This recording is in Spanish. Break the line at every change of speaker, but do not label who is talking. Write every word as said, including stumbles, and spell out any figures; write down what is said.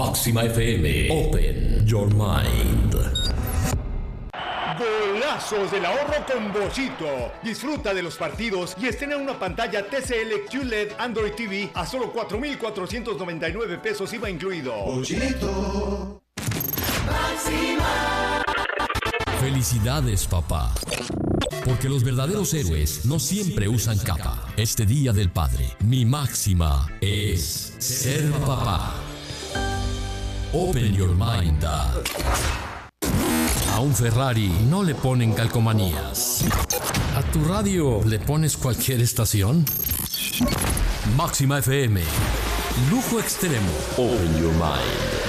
Máxima F M. Open your mind.
Golazos del ahorro con Bollito. Disfruta de los partidos y estrena una pantalla T C L Q L E D Android T V a solo cuatro mil cuatrocientos noventa y nueve pesos I V A incluido.
Bollito.
Máxima. Felicidades, papá. Porque los verdaderos héroes no siempre usan capa. Este Día del Padre, mi máxima es ser papá. Open your mind. A un Ferrari no le ponen calcomanías. ¿A tu radio le pones cualquier estación? Máxima F M. Lujo extremo. Open your mind.